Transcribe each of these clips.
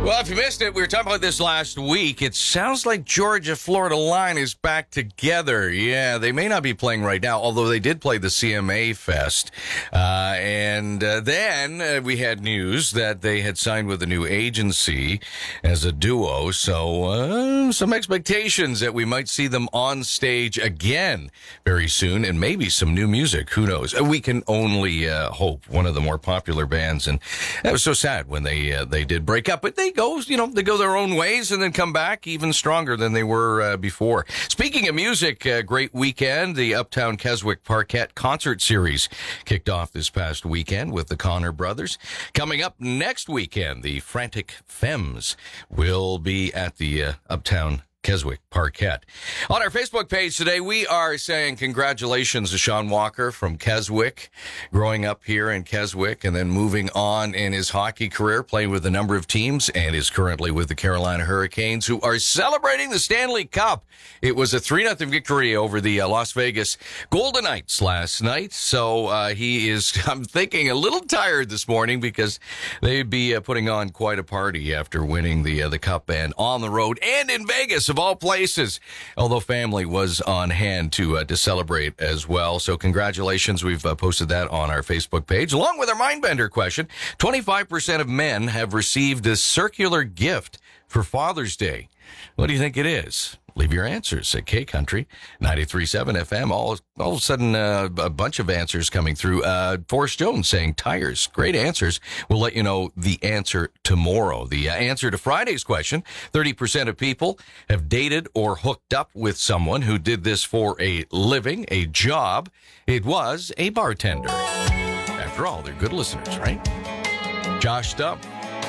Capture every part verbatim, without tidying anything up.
Well, if you missed it, we were talking about this last week. It sounds like Georgia-Florida Line is back together. Yeah, they may not be playing right now, although they did play the C M A Fest. Uh, and uh, then uh, we had news that they had signed with a new agency as a duo. So uh, some expectations that we might see them on stage again very soon, and maybe some new music. Who knows? We can only uh, hope. One of the more popular bands, and that was so sad when they uh, they did break up. But they go, you know, they go their own ways and then come back even stronger than they were uh, before. Speaking of music, uh, great weekend. The Uptown Keswick Parquet Concert Series kicked off this past weekend with the Connor Brothers. Coming up next weekend, the Frantic Femmes will be at the uh, Uptown Keswick Parquet. On our Facebook page today, we are saying congratulations to Sean Walker from Keswick, growing up here in Keswick and then moving on in his hockey career, playing with a number of teams, and is currently with the Carolina Hurricanes, who are celebrating the Stanley Cup. It was a three nothing victory over the uh, Las Vegas Golden Knights last night, so uh, he is, I'm thinking, a little tired this morning because they'd be uh, putting on quite a party after winning the uh, the Cup, and on the road and in Vegas, of all places, although family was on hand to uh, to celebrate as well. So congratulations. We've uh, posted that on our Facebook page, along with our Mindbender question. twenty-five percent of men have received a circular gift for Father's Day. What do you think it is? Leave your answers at K Country ninety-three point seven F M. All, all of a sudden, uh, a bunch of answers coming through. Uh, Forrest Jones saying tires. Great answers. We'll let you know the answer tomorrow. The uh, answer to Friday's question, thirty percent of people have dated or hooked up with someone who did this for a living, a job. It was a bartender. After all, they're good listeners, right? Josh Stubb.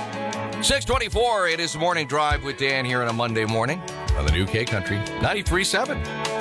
six twenty-four, it is the Morning Drive with Dan here on a Monday morning on the new K Country ninety-three point seven.